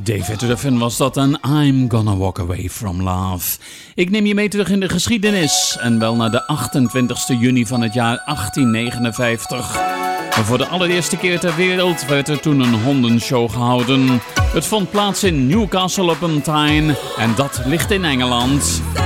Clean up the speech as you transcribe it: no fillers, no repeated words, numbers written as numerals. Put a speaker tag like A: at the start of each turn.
A: David Ruffin was dat en I'm Gonna Walk Away From Love. Ik neem je mee terug in de geschiedenis en wel naar de 28 juni van het jaar 1859. En voor de allereerste keer ter wereld werd er toen een hondenshow gehouden. Het vond plaats in Newcastle upon Tyne en dat ligt in Engeland.